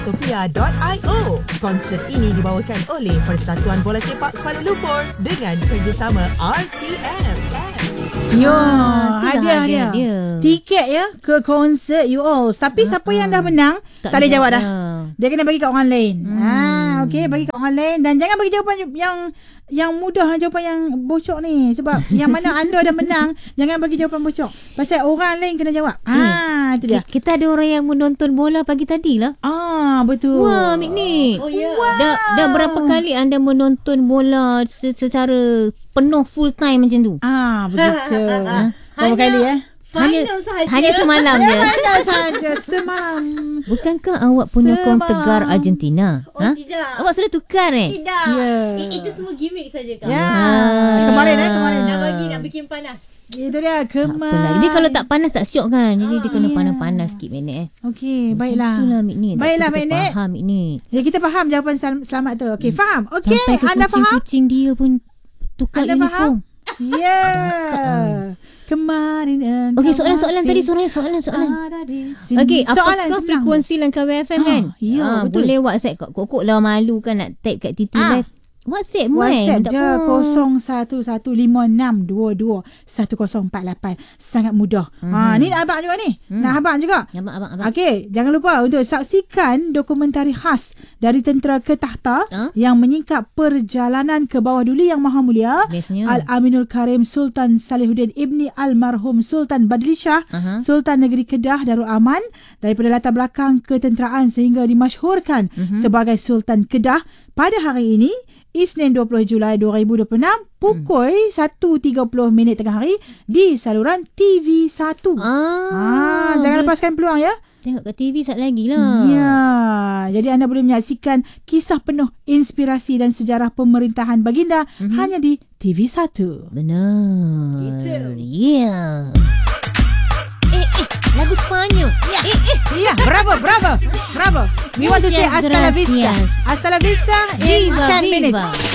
Topia.io. Konsert ini dibawakan oleh Persatuan Bola Sepak Kuala Lumpur dengan kerjasama RTM. Hadiah dia. Tiket ya ke konsert You All. Tapi siapa yang dah menang tak boleh jawab dah. Dia kena bagi kat orang lain. Okey, bagi kat orang lain. Dan jangan bagi jawapan yang mudah, jawapan yang bocor ni. Sebab yang mana anda dah menang, jangan bagi jawapan bocor. Pasal orang lain kena jawab. Itu dia. Kita ada orang yang menonton bola pagi tadi lah. Betul. Wah, Mik Ni. Wow. Dah berapa kali anda menonton bola secara penuh full time macam tu? Begitu. Berapa kali Hanya semalam je. Final saja semalam. Bukankah awak penyokong Tegar Argentina? Tidak. Awak sudah tukar Tidak. Ya. Itu semua gimmick saja kau. Kemarin. Nak bikin panas. Itu dia Kemarin. Dia kalau tak panas tak syok kan. Jadi dia kena panas-panas sikit Mek. Okey, baiklah. Itulah Mek Ni. Baiklah Mek Ni. Faham Mek Ni. Ya, kita faham jawapan selamat tu. Okey, faham. Okey, Sampai ke anda faham? kucing-kucing dia pun tukar Anda uniform. Ya. Kemarin Okey, soalan tadi. Soalan. Okey, apakah frekuensi Langkawi FM kan? Ya, betul. Boleh WhatsApp kokok lah, malu kan nak type kat TT live. WhatsApp je 017156221048. Sangat mudah. Ni nak abang juga ni. Nak abang juga. Abang. Okey, jangan lupa untuk saksikan dokumentari khas dari Tentera ke Takhta yang menyingkap perjalanan ke bawah duli Yang Maha Mulia Al-Aminul Karim Sultan Salihuddin Ibni Almarhum Sultan Badlishah Sultan Negeri Kedah Darul Aman, daripada latar belakang ketenteraan sehingga dimasyhurkan sebagai Sultan Kedah pada hari ini, Isnin 20 Julai 2026 pukul 1.30 tengah hari di saluran TV1. Jangan lepaskan peluang ya. Tengok kat TV sat lagi lah. Ya, jadi anda boleh menyaksikan kisah penuh inspirasi dan sejarah pemerintahan baginda hanya di TV1. Benar. Ya. Lagu Sepanyol. Ya, bravo. We want to say hasta la vista. Hasta la vista in 10 minutes.